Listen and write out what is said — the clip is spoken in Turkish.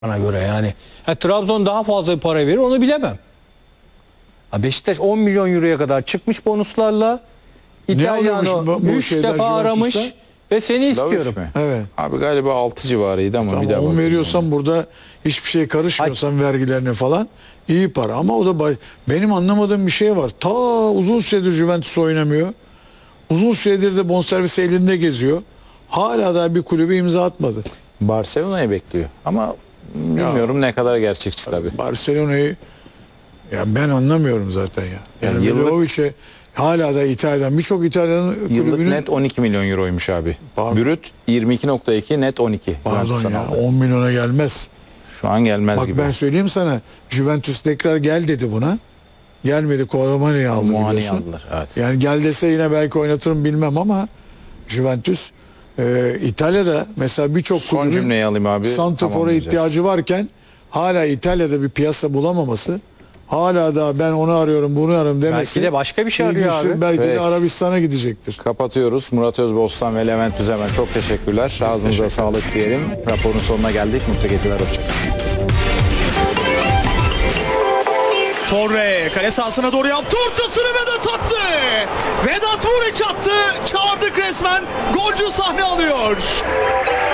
bana göre yani. Trabzon daha fazla bir para verir onu bilemem. Beşiktaş 10 milyon euroya kadar çıkmış bonuslarla. İtalyano 3 defa aramış ve seni istiyorum. Evet. Abi galiba 6 civarıydı ama Tamam, bir daha 10 veriyorsan burada hiçbir şeye karışmıyorsan vergilerine falan iyi para. Ama o da benim anlamadığım bir şey var. Ta uzun süredir Juventus oynamıyor. Uzun süredir de bonservis elinde geziyor. Hala da bir kulübe imza atmadı. Barcelona'yı bekliyor ama bilmiyorum ne kadar gerçekçi tabii. Barcelona'yı ben anlamıyorum zaten ya. Yani yıllık- Milovic hala da İtalya'dan birçok İtalyan Yıllık kulübünün net 12 milyon euroymuş abi. Pardon. Brüt 22.2 net 12. pardon Juventus'tan ya aldı. 10 milyona gelmez. Şu an gelmez Bak gibi. ben söyleyeyim sana, Juventus tekrar gel dedi buna. Gelmedi, Colomani'yi aldı Muhani biliyorsun. aldılar. Evet. Yani gel dese yine belki oynatırım bilmem ama Juventus İtalya'da mesela birçok Son kulübün cümleyi alayım abi. santrafora tamamlayacağız. ihtiyacı varken hala İtalya'da bir piyasa bulamaması, hala da ben onu arıyorum bunu arıyorum demesi. Belki de başka bir şey arıyor ilginçtir. abi. Belki de Peki. Arabistan'a gidecektir. Kapatıyoruz. Murat Özbostan ve Levent Üzemen çok teşekkürler. Ağzınıza sağlık diyelim. Raporun sonuna geldik. Mutlu geceler. Hoşçakalın. Torre kale sahasına doğru yaptı ortasını Vedat attı. Vedat Muriç attı. Çağırdık resmen. Golcü sahne alıyor.